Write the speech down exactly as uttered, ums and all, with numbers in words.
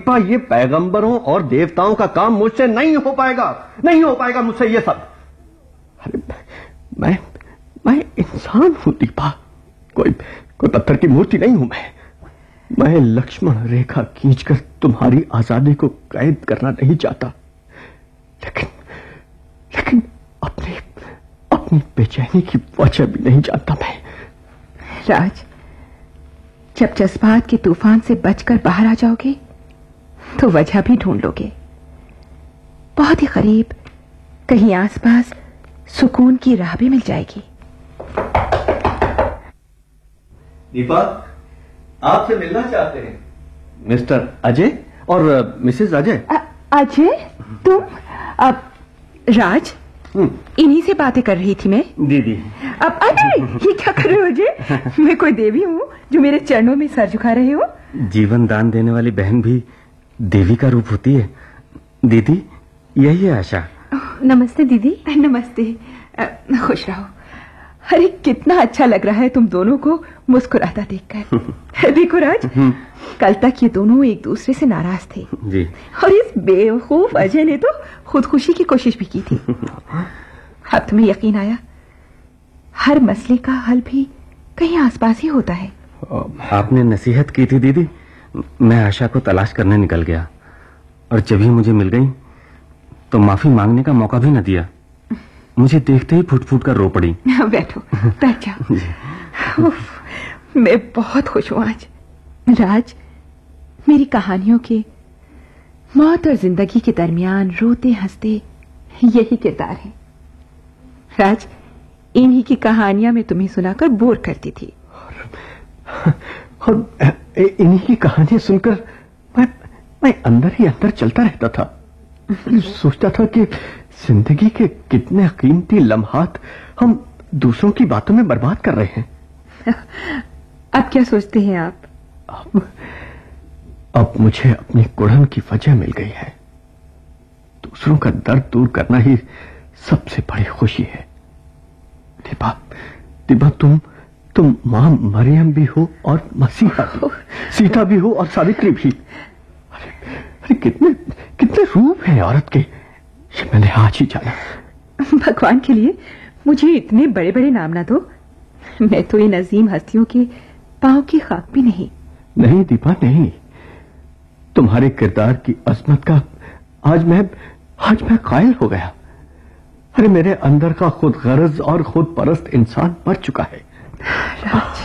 दीपा, ये पैगंबरों और देवताओं का काम मुझसे नहीं हो पाएगा, नहीं हो पाएगा मुझसे ये सब। अरे मैं मैं इंसान हूं दीपा, कोई कोई पत्थर की मूर्ति नहीं हूं मैं। मैं लक्ष्मण रेखा खींचकर तुम्हारी आजादी को कैद करना नहीं चाहता, लेकिन लेकिन अपनी अपनी बेचैनी की वजह भी नहीं जानता मैं। राज, जब जज्बात के तूफान से बचकर बाहर आ जाओगे तो वजह भी ढूंढ लोगे। बहुत ही करीब कहीं आसपास सुकून की राह भी मिल जाएगी। दीपा, आपसे मिलना चाहते हैं मिस्टर अजय और मिसेस अजय। अजय, तुम? अब राज, इन्हीं से बातें कर रही थी मैं। दीदी। अब अरे ये क्या कर रहे हो अजय? मैं कोई देवी हूँ जो मेरे चरणों में सर झुका रहे हो? जीवन दान देने वाली बहन भी देवी का रूप होती है दीदी, यही है आशा। नमस्ते दीदी। नमस्ते, खुश रहो। अरे कितना अच्छा लग रहा है तुम दोनों को मुस्कुराता देखकर। देखो राज, कल तक ये दोनों एक दूसरे से नाराज थे जी, और इस बेवकूफ अजय ने तो खुदकुशी की कोशिश भी की थी। अब तुम्हें यकीन आया, हर मसले का हल भी कहीं आसपास ही होता है। आपने नसीहत की थी दीदी, मैं आशा को तलाश करने निकल गया और जब ही मुझे मिल गई तो माफी मांगने का मौका भी न दिया। मुझे देखते ही फुट फुट कर रो पड़ी। बैठो, बैठ जाओ। मैं बहुत खुश हूं आज। राज, मेरी कहानियों के मौत और जिंदगी के दरमियान रोते हंसते यही किरदार है। राज, इन्हीं की कहानियां मैं तुम्हें सुनाकर बोर करती थी और इन्हीं की कहानियां सुनकर मैं मैं अंदर ही अंदर चलता रहता था। सोचता था कि जिंदगी के कितने कीमती लम्हात हम दूसरों की बातों में बर्बाद कर रहे हैं। अब क्या सोचते हैं आप? अब, अब मुझे अपनी कुड़न की वजह मिल गई है। दूसरों का दर्द दूर करना ही सबसे बड़ी खुशी है। दीपा, दीपा, तुम तुम मां मरियम भी हो और मसीहा भी, सीता भी हो और सावित्री भी। अरे, अरे कितने कितने रूप हैं औरत के, ये मैंने आज ही जाना। भगवान के लिए मुझे इतने बड़े बड़े नाम ना दो। मैं तो इन अजीम हस्तियों के पांव की खाक भी नहीं। नहीं दीपा, नहीं। तुम्हारे किरदार की अजमत का आज मैं आज मैं कायल हो गया। अरे मेरे अंदर का खुद गर्ज और खुद परस्त इंसान मर चुका है।